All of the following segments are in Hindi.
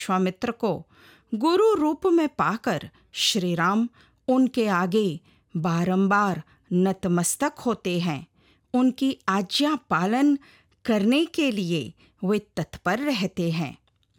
विश्वामित्र को गुरु रूप में पाकर श्री राम उनके आगे बारंबार नतमस्तक होते हैं। उनकी आज्ञा पालन करने के लिए वे तत्पर रहते हैं।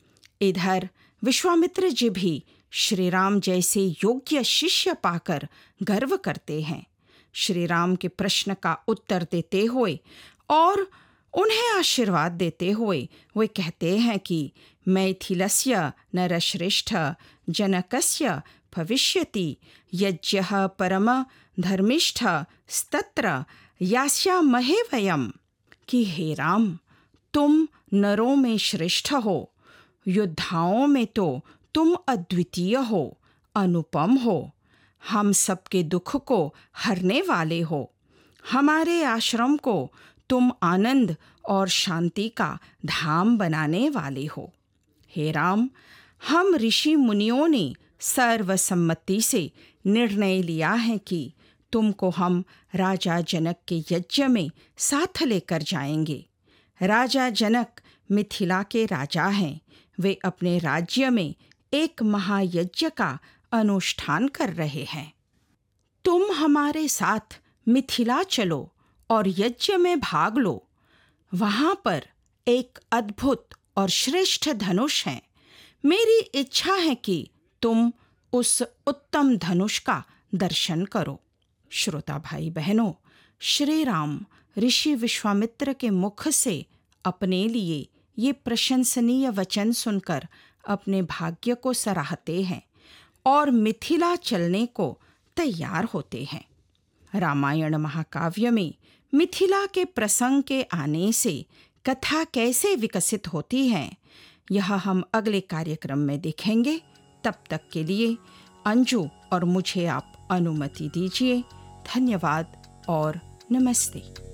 इधर विश्वामित्र जी भी श्री राम जैसे योग्य शिष्य पाकर गर्व करते हैं। श्री राम के प्रश्न का उत्तर देते हुए और उन्हें आशीर्वाद देते हुए वे कहते हैं कि मैथिलस्य नरश्रेष्ठ जनकस्य भविष्यति यज्ञः परम धर्मिष्ठ स्तत्र यास्यामहे वयम्, कि हे राम, तुम नरों में श्रेष्ठ हो, योद्धाओं में तो तुम अद्वितीय हो, अनुपम हो, हम सबके दुख को हरने वाले हो। हमारे आश्रम को तुम आनंद और शांति का धाम बनाने वाले हो। हे राम, हम ऋषि मुनियों ने सर्वसम्मति से निर्णय लिया है कि तुमको हम राजा जनक के यज्ञ में साथ लेकर जाएंगे। राजा जनक मिथिला के राजा हैं। वे अपने राज्य में एक महायज्ञ का अनुष्ठान कर रहे हैं। तुम हमारे साथ मिथिला चलो और यज्ञ में भाग लो। वहां पर एक अद्भुत और श्रेष्ठ धनुष है। मेरी इच्छा है कि तुम उस उत्तम धनुष का दर्शन करो। श्रोता भाई बहनों, श्री राम ऋषि विश्वामित्र के मुख से अपने लिए ये प्रशंसनीय वचन सुनकर अपने भाग्य को सराहते हैं और मिथिला चलने को तैयार होते हैं। रामायण महाकाव्य में मिथिला के प्रसंग के आने से कथा कैसे विकसित होती है, यह हम अगले कार्यक्रम में देखेंगे। तब तक के लिए अंजू और मुझे आप अनुमति दीजिए। धन्यवाद और नमस्ते।